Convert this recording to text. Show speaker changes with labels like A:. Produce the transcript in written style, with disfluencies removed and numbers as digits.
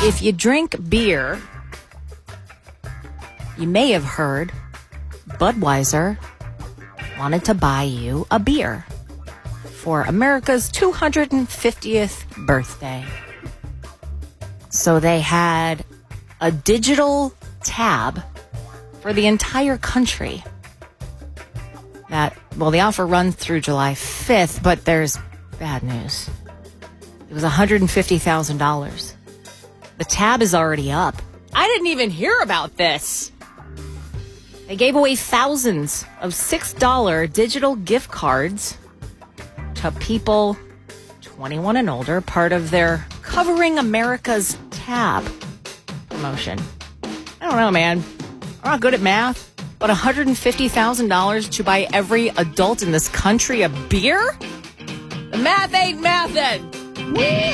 A: If you drink beer, you may have heard Budweiser wanted to buy you a beer for America's 250th birthday. So they had a digital tab for the entire country. The offer runs through July 5th, but there's bad news. It was $150,000. The tab is already up. I didn't even hear about this. They gave away thousands of $6 digital gift cards to people 21 and older, part of their Covering America's Tab promotion. I don't know, man. I'm not good at math, but $150,000 to buy every adult in this country a beer? The math ain't mathin'.